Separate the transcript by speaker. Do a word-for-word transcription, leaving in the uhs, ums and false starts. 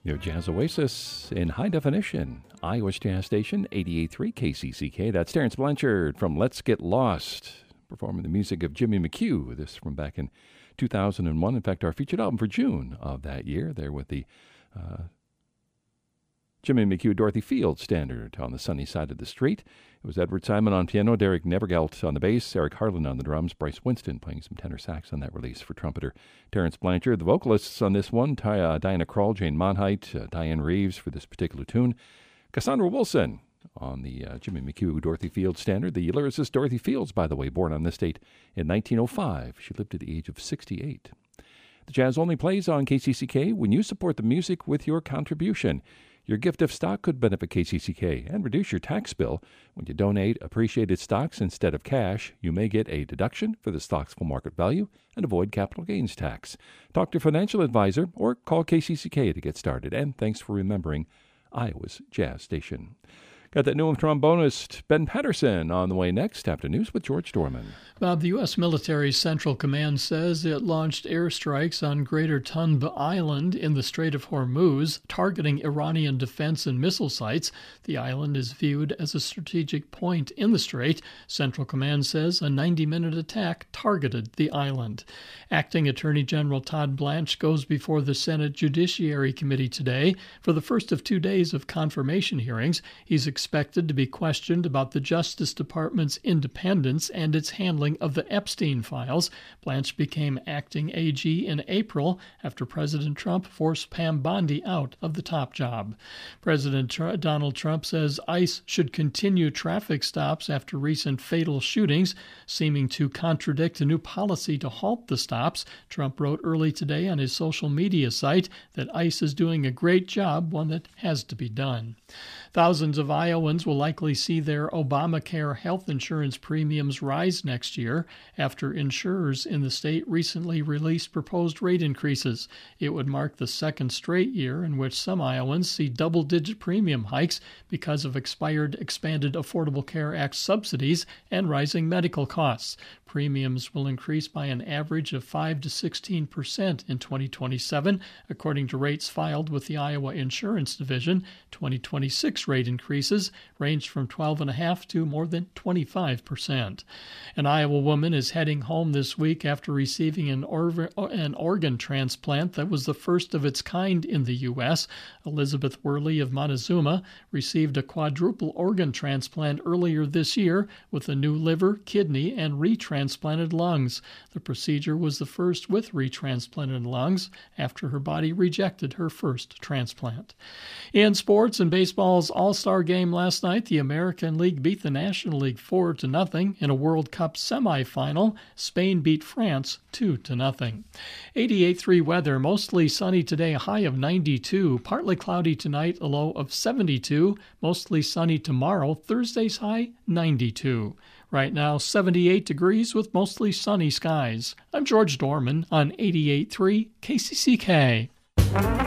Speaker 1: Your Jazz Oasis in high definition. Iowa's Jazz Station, eighty-eight point three K C C K. That's Terrence Blanchard from Let's Get Lost, performing the music of Jimmy McHugh. This from back in two thousand one. In fact, our featured album for June of that year, there with the uh, Jimmy McHugh, Dorothy Field standard on the sunny side of the street. It was Edward Simon on piano, Derek Nevergelt on the bass, Eric Harlan on the drums, Bryce Winston playing some tenor sax on that release for trumpeter Terrence Blanchard. The vocalists on this one, Ty, uh, Diana Krall, Jane Monheit, uh, Diane Reeves for this particular tune, Cassandra Wilson on the uh, Jimmy McHugh, Dorothy Field standard. The lyricist Dorothy Fields, by the way, born on this date in nineteen oh five. She lived to the age of sixty-eight. The Jazz only plays on K C C K when you support the music with your contribution. Your gift of stock could benefit K C C K and reduce your tax bill. When you donate appreciated stocks instead of cash, you may get a deduction for the stock's full market value and avoid capital gains tax. Talk to a financial advisor or call K C C K to get started. And thanks for remembering Iowa's Jazz Station. Got that new trombonist Ben Patterson on the way next after news with George Dorman.
Speaker 2: Bob, the U S military's Central Command says it launched airstrikes on Greater Tunb Island in the Strait of Hormuz, targeting Iranian defense and missile sites. The island is viewed as a strategic point in the strait. Central Command says a ninety-minute attack targeted the island. Acting Attorney General Todd Blanche goes before the Senate Judiciary Committee today for the first of two days of confirmation hearings. He's expected to be questioned about the Justice Department's independence and its handling of the Epstein files. Blanche became acting A G in April after President Trump forced Pam Bondi out of the top job. President Tr- Donald Trump says ICE should continue traffic stops after recent fatal shootings, seeming to contradict a new policy to halt the stops. Trump wrote early today on his social media site that ICE is doing a great job, one that has to be done. Thousands of Iowans will likely see their Obamacare health insurance premiums rise next year after insurers in the state recently released proposed rate increases. It would mark the second straight year in which some Iowans see double-digit premium hikes because of expired Expanded Affordable Care Act subsidies and rising medical costs. Premiums will increase by an average of five to sixteen percent in twenty twenty-seven, according to rates filed with the Iowa Insurance Division. twenty twenty-six rate increases ranged from twelve point five to more than twenty-five percent. An Iowa woman is heading home this week after receiving an, or- an organ transplant that was the first of its kind in the U S. Elizabeth Worley of Montezuma received a quadruple organ transplant earlier this year with a new liver, kidney, and retransplanted lungs. The procedure was the first with retransplanted lungs after her body rejected her first transplant. In sports and baseball's All-Star game last night, the American League beat the National League four to nothing. In a World Cup semifinal, Spain beat France two to nothing. eighty-eight point three weather, mostly sunny today, high of ninety-two. Partly cloudy tonight, a low of seventy-two. Mostly sunny tomorrow, Thursday's high ninety-two. Right now, seventy-eight degrees with mostly sunny skies. I'm George Dorman on eighty-eight point three K C C K.